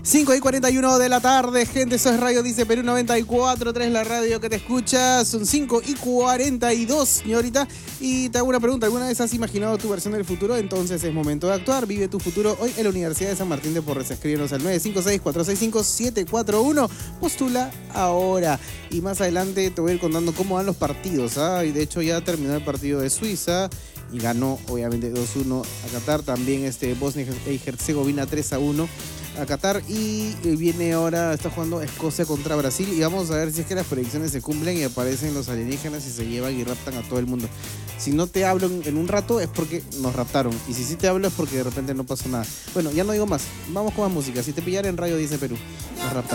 5:41 de la tarde, gente, eso es Radio Dice Perú 94.3, la radio que te escucha. Son 5:42, señorita. Y te hago una pregunta, ¿alguna vez has imaginado tu versión del futuro? Entonces es momento de actuar, vive tu futuro hoy en la Universidad de San Martín de Porres. Escríbenos al 956-465-741, postula ahora. Y más adelante te voy a ir contando cómo van los partidos, ¿ah? Y de hecho ya terminó el partido de Suiza y ganó obviamente 2-1 a Qatar. También Bosnia y Herzegovina 3-1 a Qatar, y viene ahora, está jugando Escocia contra Brasil, y vamos a ver si es que las predicciones se cumplen y aparecen los alienígenas y se llevan y raptan a todo el mundo. Si no te hablo en un rato es porque nos raptaron, y si sí te hablo es porque de repente no pasó nada. Bueno, ya no digo más, vamos con más música. Si te pillara en Radio Dice Perú, nos raptaron.